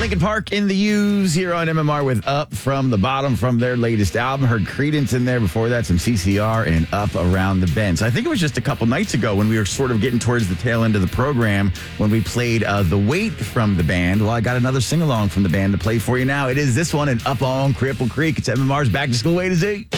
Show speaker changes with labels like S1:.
S1: Linkin Park in the U's here on MMR with Up From the Bottom from their latest album. Heard Creedence in there before that, some CCR, and Up Around the Bend. So I think it was just a couple nights ago when we were sort of getting towards the tail end of the program when we played The Weight from the band. Well, I got another sing-along from the band to play for you now. It is this one and Up on Cripple Creek. It's MMR's Back to School A to Z.